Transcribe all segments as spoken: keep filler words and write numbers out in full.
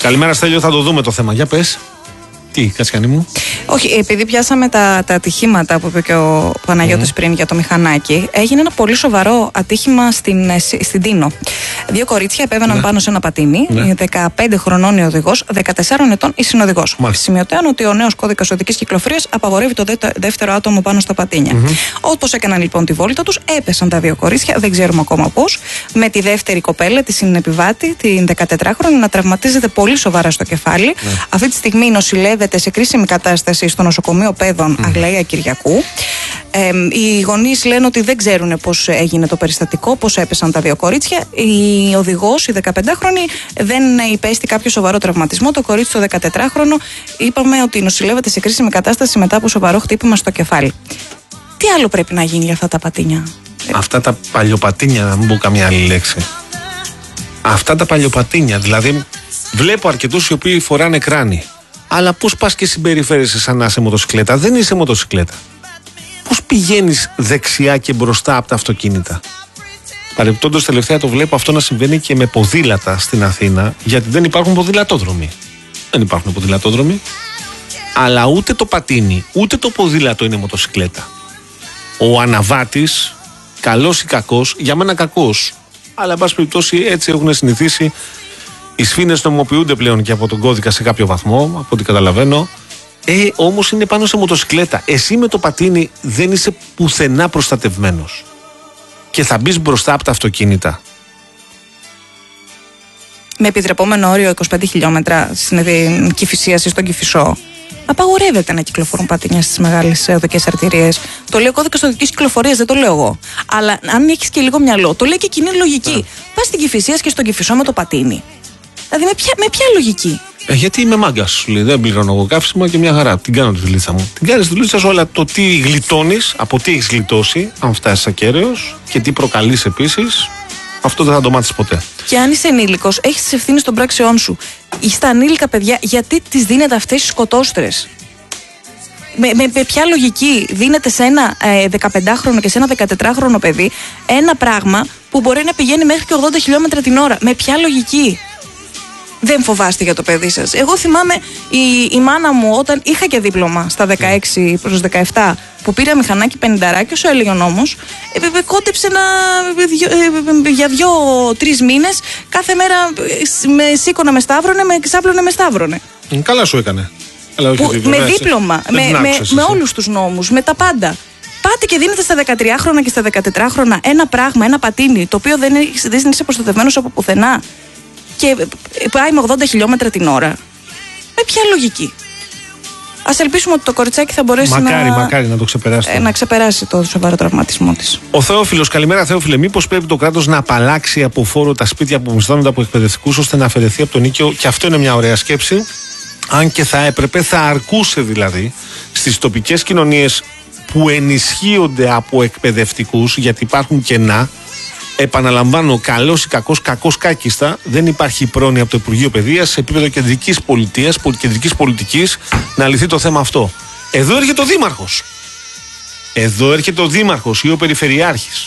Καλημέρα, Στέλιο, θα το δούμε το θέμα. Για πες. Τι, Κατσιανή μου. Όχι, επειδή πιάσαμε τα, τα ατυχήματα που είπε και ο Παναγιώτης mm. πριν για το μηχανάκι, έγινε ένα πολύ σοβαρό ατύχημα στην, στην Τίνο. Δύο κορίτσια επέβαιναν ναι. πάνω σε ένα πατίνι, ναι. δεκαπέντε χρονών η οδηγός, δεκατεσσάρων ετών η συνοδηγός. Σημειωτέαν ότι ο νέος κώδικας οδικής κυκλοφορίας απαγορεύει το δεύτερο άτομο πάνω στα πατίνια. Mm-hmm. Όπως έκαναν λοιπόν τη βόλτα τους, έπεσαν τα δύο κορίτσια, δεν ξέρουμε ακόμα πώς, με τη δεύτερη κοπέλα, τη συνεπιβάτη, την δεκατετράχρονη, να τραυματίζεται πολύ σοβαρά στο κεφάλι. Mm. Αυτή τη στιγμή νοσηλεύεται σε κρίσιμη κατάσταση στο νοσοκομείο Πέδων mm. Αγλαία Κυριακού. Ε, οι γονείς λένε ότι δεν ξέρουν πώς έγινε το περιστατικό, πώς έπεσαν τα δύο κορίτσια. Η οδηγός, η δεκαπεντάχρονη, δεν υπέστη κάποιο σοβαρό τραυματισμό. Το κορίτσι το δεκατετράχρονο είπαμε ότι νοσηλεύεται σε κρίσιμη κατάσταση μετά από σοβαρό χτύπημα στο κεφάλι. Τι άλλο πρέπει να γίνει για αυτά τα πατίνια? Αυτά τα παλιοπατίνια, να μην πω καμία άλλη λέξη. Αυτά τα παλιοπατίνια, δηλαδή βλέπω αρκετούς οι οποίοι φοράνε κράνη. Αλλά πώς πας και συμπεριφέρεσαι σαν να είσαι μοτοσυκλέτα? Δεν είσαι μοτοσυκλέτα. Πώς πηγαίνεις δεξιά και μπροστά από τα αυτοκίνητα? Παρεπτόντως τελευταία το βλέπω αυτό να συμβαίνει και με ποδήλατα στην Αθήνα, γιατί δεν υπάρχουν ποδηλατόδρομοι. Δεν υπάρχουν ποδηλατόδρομοι. Αλλά ούτε το πατίνι, ούτε το ποδήλατο είναι μοτοσυκλέτα. Ο αναβάτης, καλός ή κακός, για μένα κακός, αλλά εν πάση περιπτώσει έτσι έχουν συνηθίσει. Οι σφήνες νομιμοποιούνται πλέον και από τον κώδικα σε κάποιο βαθμό, από ό,τι καταλαβαίνω. Ε, όμως είναι πάνω σε μοτοσυκλέτα. Εσύ με το πατίνι δεν είσαι πουθενά προστατευμένος. Και θα μπεις μπροστά από τα αυτοκίνητα. Με επιτρεπόμενο όριο είκοσι πέντε χιλιόμετρα στην Κηφισίας ή στον Κηφισό, απαγορεύεται να κυκλοφορούν πατίνια στις μεγάλες οδικές αρτηρίες. Το λέει ο κώδικας οδικής κυκλοφορίας, δεν το λέω εγώ. Αλλά αν έχεις και λίγο μυαλό, το λέει και κοινή λογική. Yeah. Πας στην Κηφισίας και στον Κηφισό με το πατίνι. Δηλαδή με ποια, με ποια λογική? Ε, γιατί είμαι μάγκας, σου λέει. Δεν πληρώνω εγώ καύσιμα και μια χαρά. Την κάνω τη δουλίτσα μου. Την κάνεις τη δουλίτσα σου, αλλά το τι γλιτώνεις, από τι έχεις γλιτώσει, αν φτάσεις ακέραιος και τι προκαλείς επίσης, αυτό δεν θα το μάθεις ποτέ. Και αν είσαι ενήλικος, έχεις τις ευθύνες των πράξεών σου. Στα ανήλικα παιδιά, γιατί τις δίνετε αυτές οι σκοτώστρες? Με, με, με ποια λογική δίνεται σε ένα ε, δεκαπεντάχρονο και σε ένα δεκατετράχρονο παιδί ένα πράγμα που μπορεί να πηγαίνει μέχρι και ογδόντα χιλιόμετρα την ώρα? Με ποια λογική? Δεν φοβάστε για το παιδί σας? Εγώ θυμάμαι η, η μάνα μου όταν είχα και δίπλωμα στα δεκαέξι προς δεκαεπτά που πήρα μηχανάκι πενηντάράκι, όσο έλεγε ο νόμος, ε, ε, κόντεψε να, ε, ε, για δύο-τρεις μήνες κάθε μέρα ε, με σήκωνα με σταύρωνε, με ξάπλωνε με σταύρωνε. Ε, καλά σου έκανε. Που, με δίπλωμα, με, με, με όλους τους νόμους, με τα πάντα. Πάτε και δίνετε στα δεκατριάχρονα και στα δεκατετράχρονα ένα πράγμα, ένα πατίνι, το οποίο δεν, δεν είσαι προστατευμένος από πουθενά και πάει με ογδόντα χιλιόμετρα την ώρα. Με ποια λογική? Ας ελπίσουμε ότι το κοριτσάκι θα μπορέσει μακάρι, να, μακάρι να το ξεπεράσει. Ε, να ξεπεράσει το σοβαρό τραυματισμό της. Ο Θεόφιλος, καλημέρα Θεόφιλε. Μήπως πρέπει το κράτος να απαλλάξει από φόρο τα σπίτια που μισθώνονται από εκπαιδευτικούς ώστε να αφαιρεθεί από το νίκαιο? Και αυτό είναι μια ωραία σκέψη. Αν και θα έπρεπε, θα αρκούσε δηλαδή στις τοπικές κοινωνίες που ενισχύονται από εκπαιδευτικούς, γιατί υπάρχουν κενά. Επαναλαμβάνω, καλός ή κακός, κακός κάκιστα, δεν υπάρχει πρόνοια από το Υπουργείο Παιδείας σε επίπεδο κεντρικής πολιτείας, κεντρικής πολιτικής να λυθεί το θέμα αυτό. Εδώ έρχεται ο Δήμαρχος. Εδώ έρχεται ο Δήμαρχος ή ο Περιφερειάρχης.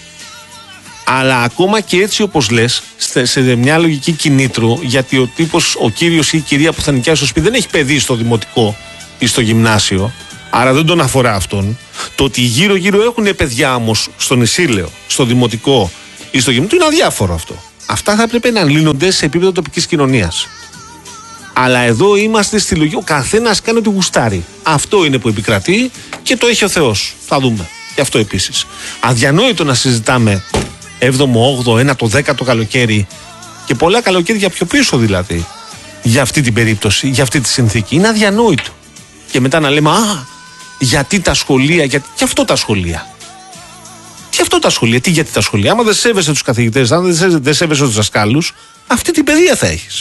Αλλά ακόμα και έτσι, όπως λες, σε μια λογική κινήτρου, γιατί ο τύπος, ο κύριος ή η κυρία που θα νοικιάσει στο σπίτι δεν έχει παιδί στο δημοτικό ή στο γυμνάσιο, άρα δεν τον αφορά αυτόν. Το ότι γύρω-γύρω έχουν παιδιά όμως στον Ισίλαιο, στο δημοτικό ή στο γυμνάσιο, είναι αδιάφορο αυτό. Αυτά θα πρέπει να λύνονται σε επίπεδο τοπικής κοινωνίας. Αλλά εδώ είμαστε στη λογική, ο καθένας κάνει ό,τι γουστάρει. Αυτό είναι που επικρατεί και το έχει ο Θεός. Θα δούμε. Και αυτό επίσης. Αδιανόητο να συζητάμε έβδομο, όγδοο, ένατο, δέκατο καλοκαίρι και πολλά καλοκαίρια πιο πίσω δηλαδή για αυτή την περίπτωση, για αυτή τη συνθήκη. Είναι αδιανόητο. Και μετά να λέμε, α, γιατί τα σχολεία, γιατί και αυτό τα σχολεία. Και αυτό τα σχολεία, τι γιατί τα σχολεία. Άμα δεν σέβεσαι τους καθηγητές, αν δεν σέβεσαι τους δασκάλους, αυτή την παιδεία θα έχεις.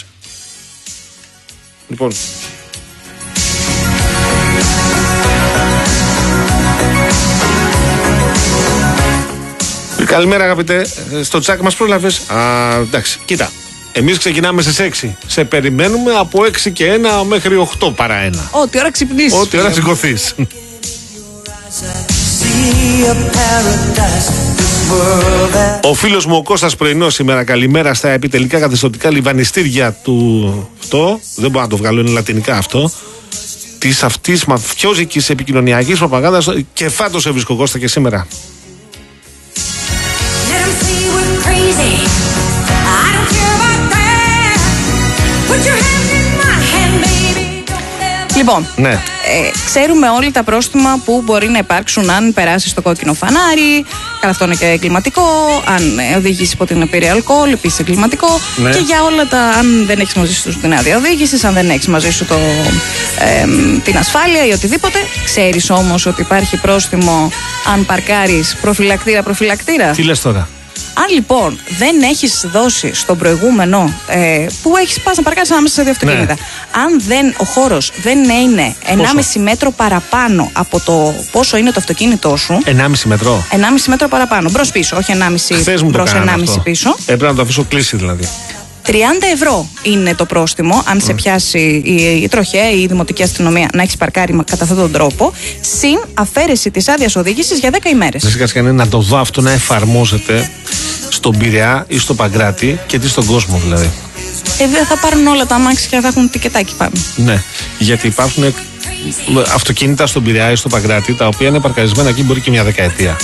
Λοιπόν. Καλημέρα αγαπητέ, στο τσάκ μας πρόλαβες? Α, εντάξει, κοίτα. Εμείς ξεκινάμε στις έξι. Σε περιμένουμε από έξι και ένα μέχρι οκτώ παρά ένα. Ό,τι ώρα ξυπνήσεις. Ό,τι ώρα σηκωθείς. Ο φίλος μου ο Κώστας Πρωινός σήμερα, καλημέρα στα επιτελικά καθεστωτικά λιβανιστήρια του. Αυτό, δεν μπορώ να το βγάλω, είναι λατινικά αυτό. Της αυτής μαφιόζικης επικοινωνιακής προπαγάνδας. Και φάτος σε βρίσκω, Κώστα, και σήμερα. Λοιπόν, ναι. ε, ξέρουμε όλοι τα πρόστιμα που μπορεί να υπάρξουν αν περάσει το κόκκινο φανάρι. Καλά, αυτό είναι και εγκληματικό. Αν οδηγήσει υπό την επίρρεια αλκοόλ, επίσης εγκληματικό. Ναι. Και για όλα τα. Αν δεν έχει μαζί σου την άδεια οδήγηση, αν δεν έχει μαζί σου το, ε, την ασφάλεια ή οτιδήποτε. Ξέρεις όμως ότι υπάρχει πρόστιμο αν παρκάρεις προφυλακτήρα-προφυλακτήρα. Τι λες τώρα? Αν λοιπόν δεν έχεις δώσει στον προηγούμενο ε, που έχεις πας να παρκάρεις ανάμεσα σε δύο αυτοκίνητα, ναι. αν δεν, ο χώρος δεν είναι ενάμιση μέτρο παραπάνω από το πόσο είναι το αυτοκίνητό σου. ενάμιση μέτρο. ενάμιση μέτρο παραπάνω. Μπρος πίσω, όχι ενάμιση μπρος, ενάμιση πίσω. Έπρεπε να το αφήσω κλείσει δηλαδή. τριάντα ευρώ είναι το πρόστιμο, αν mm. σε πιάσει η, η τροχέα ή η δημοτική αστυνομία να έχει παρκάρει κατά αυτόν τον τρόπο, συν αφαίρεση της άδειας οδήγησης για δέκα ημέρες. Φυσικά και να το δω αυτό να εφαρμόζεται στον Πειραιά ή στο Παγκράτη και τι στον κόσμο δηλαδή. Ε, δεν θα πάρουν όλα τα αμάξια και θα έχουν τικετάκι πάνω. Ναι, γιατί υπάρχουν αυτοκίνητα στον Πειραιά ή στο Παγκράτη τα οποία είναι παρκαρισμένα εκεί μπορεί και μια δεκαετία.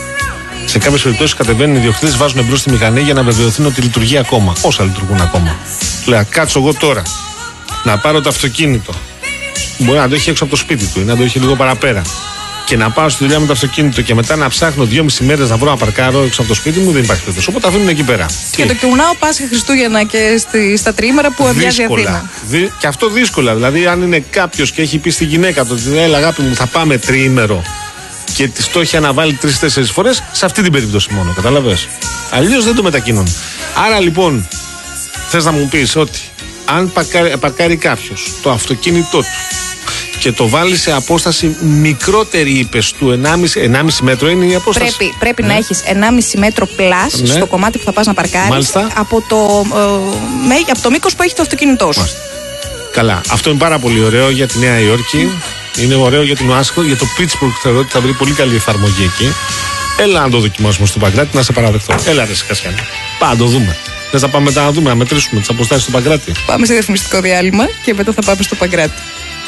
Σε κάποιες περιπτώσεις κατεβαίνουν οι ιδιοκτήτες, βάζουν εμπρός τη μηχανή για να βεβαιωθούν ότι λειτουργεί ακόμα. Όσα λειτουργούν ακόμα. Λέω, κάτσω εγώ τώρα να πάρω το αυτοκίνητο. Μπορεί να το έχει έξω από το σπίτι του ή να το έχει λίγο παραπέρα. Και να πάω στη δουλειά με το αυτοκίνητο και μετά να ψάχνω δυόμιση μέρες να βρω να παρκάρω έξω από το σπίτι μου, δεν υπάρχει περίπτωση. Οπότε αφήνουν εκεί πέρα. Και Τι? το κουνάω Πάσχα Χριστούγεννα και στη, στα τριήμερα που αδειάζει η Αθήνα. Δι, και αυτό δύσκολα. Δηλαδή, αν είναι κάποιος και έχει πει στη γυναίκα του ότι έλα αγάπη μου, θα πάμε τριήμερο και τη το έχει αναβάλει τρεις-τέσσερις φορές, σε αυτή την περίπτωση μόνο. Κατάλαβες. Αλλιώς δεν το μετακινούν. Άρα λοιπόν, θες να μου πεις ότι αν παρκάρει, παρκάρει κάποιος το αυτοκίνητό του και το βάλει σε απόσταση μικρότερη, είπες, του ενάμιση μέτρο είναι η απόσταση. Πρέπει, πρέπει ναι. να έχεις ενάμιση μέτρο πλάς ναι. στο κομμάτι που θα πας να παρκάρεις από το, ε, με, από το μήκος που έχει το αυτοκίνητό σου. Μάλιστα. Καλά. Αυτό είναι πάρα πολύ ωραίο για τη Νέα Υόρκη. Είναι ωραίο για την Ουάσχο. Για το Pittsburgh θεωρώ ότι θα βρει πολύ καλή εφαρμογή εκεί. Έλα να το δοκιμάσουμε στον Παγκράτη να σε παραδεχτώ. Έλα ρε Κασιάνη. Πάμε να το δούμε. Θες να πάμε μετά να δούμε, να μετρήσουμε τις αποστάσεις στον Παγκράτη. Πάμε σε διαφημιστικό διάλειμμα και μετά θα πάμε στο Παγκράτη.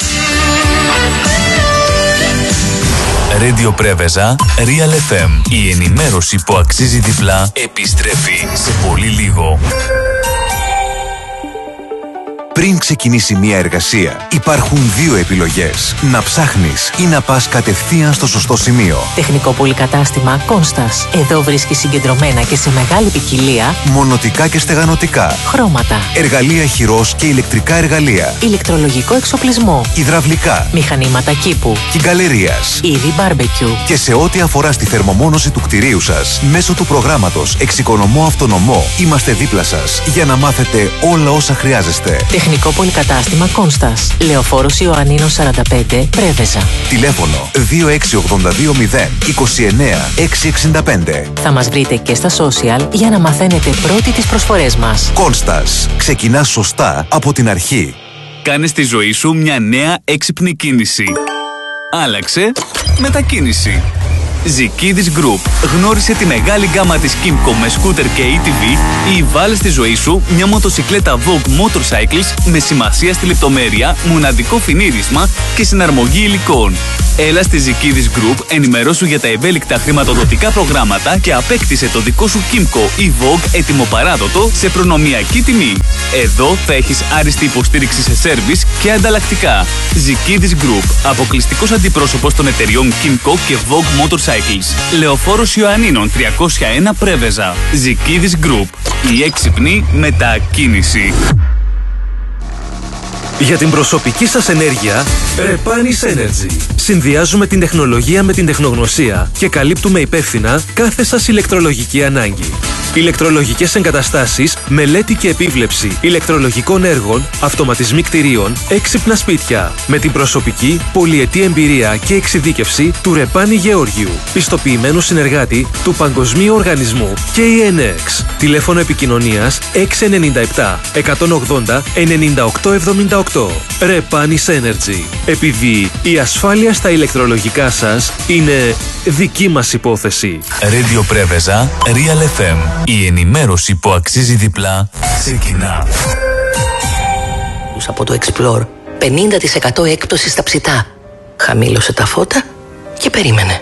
Radio Πρέβεζα, Real εφ εμ. Η ενημέρωση που αξίζει διπλά επιστρέφει σε πολύ λίγο. Πριν ξεκινήσει μια εργασία, υπάρχουν δύο επιλογές. Να ψάχνεις ή να πας κατευθείαν στο σωστό σημείο. Τεχνικό πολυκατάστημα Κόνστας. Εδώ βρίσκεις συγκεντρωμένα και σε μεγάλη ποικιλία μονοτικά και στεγανοτικά, χρώματα, εργαλεία χειρός και ηλεκτρικά εργαλεία, ηλεκτρολογικό εξοπλισμό, υδραυλικά, μηχανήματα κήπου, κυγκαλερίας, είδη μπάρμπεκιου. Και σε ό,τι αφορά στη θερμομόνωση του κτηρίου σας, μέσω του προγράμματος Εξοικονομώ Αυτονομό, είμαστε δίπλα σας για να μάθετε όλα όσα χρειάζεστε. Τεχνικό πολυκατάστημα Κόνστας. Λεωφόρος Ιωαννίνων σαράντα πέντε, Πρέβεζα. Τηλέφωνο δύο έξι ογδόντα δύο μηδέν είκοσι εννέα εξακόσια εξήντα πέντε. Θα μας βρείτε και στα social για να μαθαίνετε πρώτοι τις προσφορές μας. Κόνστας. Ξεκινάς σωστά από την αρχή. Κάνε στη ζωή σου μια νέα έξυπνη κίνηση. Άλλαξε μετακίνηση. Ζικίδης Group. Γνώρισε τη μεγάλη γκάμα της Kymco με σκούτερ και έι τι βι ή βάλε στη ζωή σου μια μοτοσικλέτα Vogue Motorcycles με σημασία στη λεπτομέρεια, μοναδικό φινίρισμα και συναρμογή υλικών. Έλα στη Ζικίδης Group, ενημερώσου για τα ευέλικτα χρηματοδοτικά προγράμματα και απέκτησε το δικό σου Kymco ή Vogue έτοιμο παράδοτο σε προνομιακή τιμή. Εδώ θα έχεις άριστη υποστήριξη σε σέρβις και ανταλλακτικά. Ζικίδης Group. Αποκλειστικός αντιπρόσωπος των εταιριών Kymco και Vogue Motorcycles. Λεωφόρος Ιωαννίνων τριακόσια ένα Πρέβεζα. Ζικίδης Group. Η έξυπνη μετακίνηση. Για την προσωπική σας ενέργεια, Repanis Energy. Συνδυάζουμε την τεχνολογία με την τεχνογνωσία και καλύπτουμε υπεύθυνα κάθε σας ηλεκτρολογική ανάγκη. ηλεκτρολογικές εγκαταστάσεις, μελέτη και επίβλεψη ηλεκτρολογικών έργων, αυτοματισμοί κτηρίων, έξυπνα σπίτια. Με την προσωπική, πολυετή εμπειρία και εξειδίκευση του Ρεπάνη Γεώργιου, πιστοποιημένου συνεργάτη του Παγκοσμίου Οργανισμού και η ΕΝΕΞ. Τηλέφωνο επικοινωνίας έξι εννιά επτά εκατόν ογδόντα ενενήντα οκτώ εβδομήντα οκτώ. Repanis Energy. Επειδή η ασφάλεια στα ηλεκτρολογικά σας είναι δική μας υπόθεση. Radio Πρέβεζα, Real εφ εμ. Η ενημέρωση που αξίζει διπλά ξεκινά. Από το Explore πενήντα τοις εκατό έκπτωση στα ψητά. Χαμήλωσε τα φώτα και περίμενε.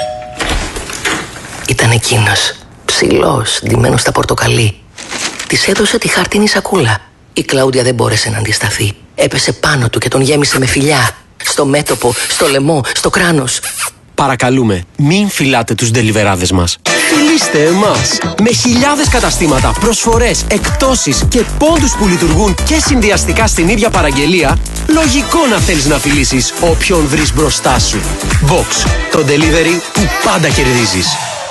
Ήταν εκείνος, ψηλός, ντυμένος στα πορτοκαλί. Της έδωσε τη χάρτινη σακούλα. Η Κλάουδια δεν μπόρεσε να αντισταθεί. Έπεσε πάνω του και τον γέμισε με φιλιά. Στο μέτωπο, στο λαιμό, στο κράνος. Παρακαλούμε, μην φυλάτε τους ντελιβεράδες μας. Φιλήστε εμάς! Με χιλιάδες καταστήματα, προσφορές, εκπτώσεις και πόντους που λειτουργούν και συνδυαστικά στην ίδια παραγγελία, λογικό να θέλεις να φιλήσεις όποιον βρεις μπροστά σου. Box, το delivery που πάντα κερδίζεις.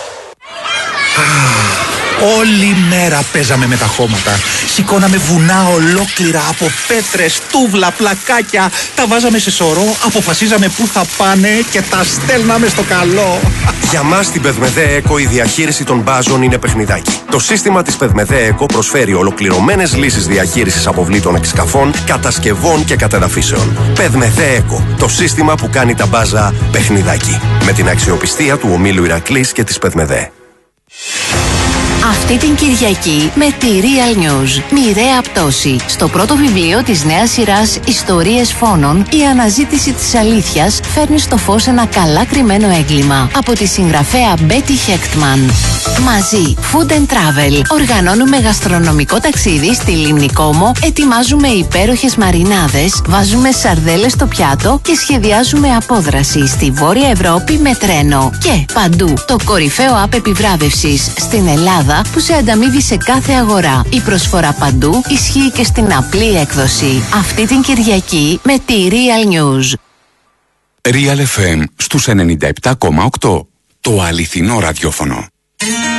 Όλη μέρα παίζαμε με τα χώματα. Σηκώναμε βουνά ολόκληρα από πέτρες, τούβλα, πλακάκια. Τα βάζαμε σε σωρό, αποφασίζαμε πού θα πάνε και τα στέλναμε στο καλό. Για μας στην Πεδμεδέ Eco η διαχείριση των μπάζων είναι παιχνιδάκι. Το σύστημα της Πεδμεδέ Eco προσφέρει ολοκληρωμένες λύσεις διαχείρισης αποβλήτων εξκαφών, κατασκευών και κατεδαφίσεων. Πεδμεδέ Eco, το σύστημα που κάνει τα μπάζα παιχνιδάκι. Με την αξιοπιστία του ομίλου Ηρακλής και της Πεδμεδέ. Αυτή την Κυριακή με τη Real News. Μοιραία πτώση. Στο πρώτο βιβλίο της νέας σειράς Ιστορίες Φόνων, η αναζήτηση της αλήθειας φέρνει στο φως ένα καλά κρυμμένο έγκλημα. Από τη συγγραφέα Μπέτι Χέκτμαν. Μαζί, Food and Travel. Οργανώνουμε γαστρονομικό ταξίδι στη Λίμνη Κόμο, ετοιμάζουμε υπέροχες μαρινάδες, βάζουμε σαρδέλες στο πιάτο και σχεδιάζουμε απόδραση στη Βόρεια Ευρώπη με τρένο. Και παντού, το κορυφαίο app επιβράβευσης στην Ελλάδα που σε ανταμείβει σε κάθε αγορά. Η προσφορά παντού ισχύει και στην απλή έκδοση. Αυτή την Κυριακή με τη Real News. Real εφ εμ στους ενενήντα επτά κόμμα οκτώ. Το αληθινό ραδιόφωνο.